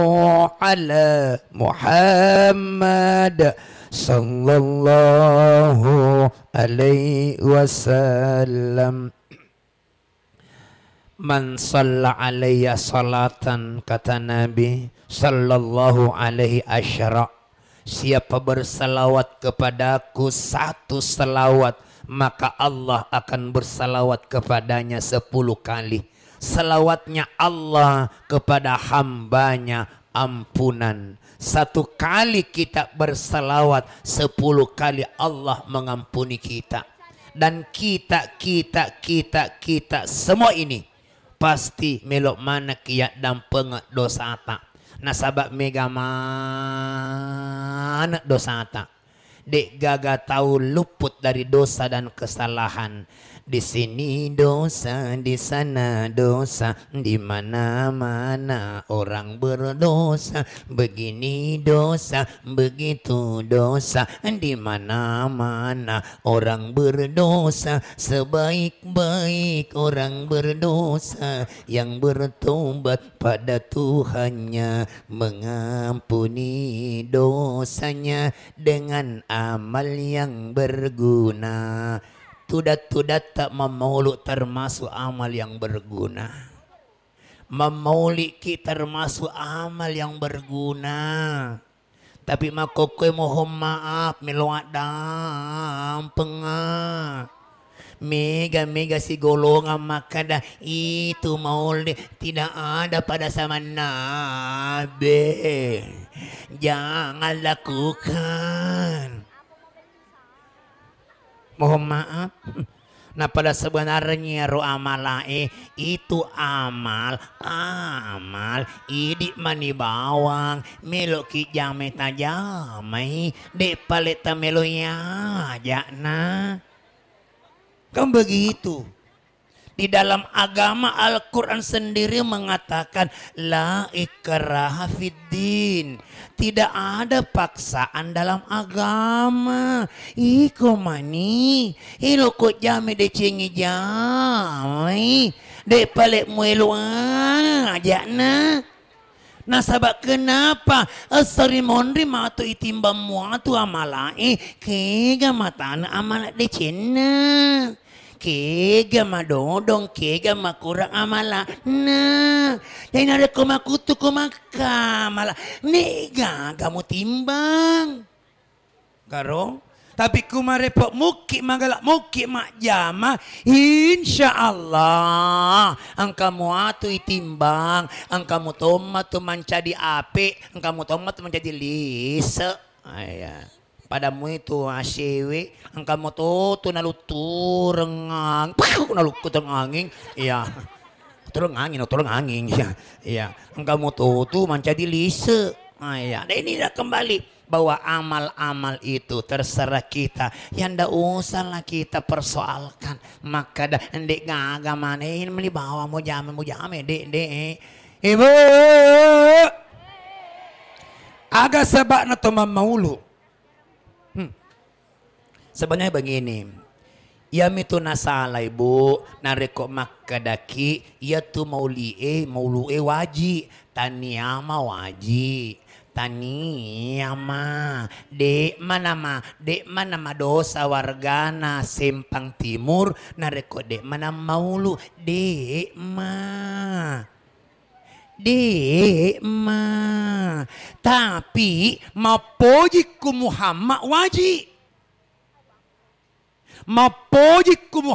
ala Muhammad sallallahu alaihi wasallam. Man shalla alayya salatan, kata Nabi sallallahu alaihi asyara, siapa bersalawat kepadaku satu salawat, maka Allah akan bersalawat kepadanya 10 kali. Salawatnya Allah kepada hambanya ampunan. 1 kali kita bersalawat, 10 kali Allah mengampuni kita. Dan kita semua ini pasti melok mana kiat dan pengat dosa tak. Nah sabab mega mana dosa tak. Dek gaga tahu luput dari dosa dan kesalahan. Di sini dosa, di sana dosa, di mana-mana orang berdosa. Begini dosa, begitu dosa, di mana-mana orang berdosa. Sebaik-baik orang berdosa yang bertobat pada Tuhannya, mengampuni dosanya dengan amal yang berguna. Tudat-tudat tak memaulu termasuk amal yang berguna. Memauliki termasuk amal yang berguna. Tapi makokoi mohon maaf meluadam pengah. Mega si golongan maka dah itu maulid tidak ada pada zaman Nabi. Jangan lakukan. Mohon maaf. Nah pada sebenarnya ro amalae itu amal idik mani bawang melo ki jame tajamai de paleta melo ya jakna kan begitu. Di dalam agama Al-Quran sendiri mengatakan la ikraha fiddin. Tidak ada paksaan dalam agama. Iko mani ilo ko jame de cengi jame de palek muelo aja na. Nah sabab kenapa asari mondri matu itimbang muatu amalae kega matana amalak de cena. Kega madodong, kega makurang amala. Nah, yang ada kumakutu kumakamala. Nega kamu timbang. Karo, tapi kumarepok muki magalak muki mak jama. Insya Allah, angkamu atu itimbang, angkamu tomat tu mencadi api, angkamu tomat tu menjadi lise. Ayah. Padamu itu asewe angkamu tu naluturengang nalukutenganging iya turengangin iya angkamu tu menjadi lise iya dan ini dah kembali bahwa amal-amal itu terserah kita yang ndak usahlah kita persoalkan maka dah ndek ngagamanein meli bawa mau jame dek ibu agak sebab na to maulu. Sebenarnya begini, ya mitu nasalai bu, nareko makadaki, ya tu maulue waji, taniyama waji, taniyama, dek mana ma dosa wargana Sempang Timur, nareko dek mana maulu, dek ma, tapi mapoji ku Muhammad waji. Mapoji ku